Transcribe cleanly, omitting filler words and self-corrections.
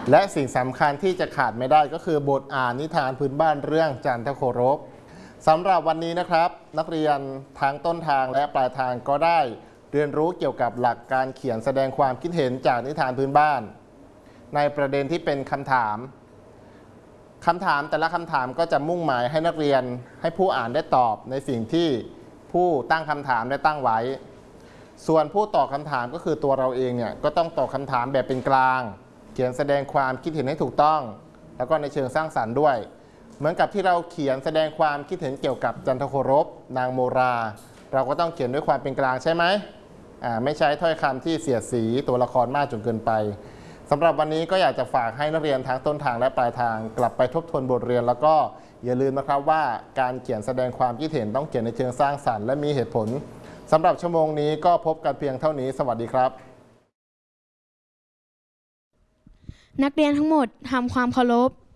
และสิ่งสำคัญที่จะขาดไม่ได้ก็คือบทอ่านนิทานพื้นบ้านเรื่องจันทโครบสำหรับวันนี้นะครับนักเรียนทั้งต้นทางและปลายทางก็ได้เรียนรู้เกี่ยวกับหลักการเขียนแสดงความคิดเห็นจากนิทานพื้นบ้านในประเด็นที่เป็นคำถามแต่ละคำถามก็จะมุ่งหมายให้นักเรียนให้ผู้อ่านได้ตอบในสิ่งที่ผู้ตั้งคำถามได้ตั้งไว้ส่วนผู้ตอบคำถามก็คือตัวเราเองเนี่ยก็ต้องตอบคำถามแบบเป็นกลางเขียนแสดงความคิดเห็นให้ถูกต้องแล้วก็ในเชิงสร้างสรรค์ด้วยเหมือนกับที่เราเขียนแสดงความคิดเห็นเกี่ยวกับจันทโครบนางโมราเราก็ต้องเขียนด้วยความเป็นกลางใช่ไหมไม่ใช้ถ้อยคำที่เสียดสีตัวละครมากจนเกินไปสำหรับวันนี้ก็อยากจะฝากให้นักเรียนทั้งต้นทางและปลายทางกลับไปทบทวนบทเรียนแล้วก็อย่าลืมนะครับว่าการเขียนแสดงความคิดเห็นต้องเขียนในเชิงสร้างสรรค์และมีเหตุผลสำหรับชั่วโมงนี้ก็พบกันเพียงเท่านี้สวัสดีครับนักเรียนทั้งหมดทำความเคารพ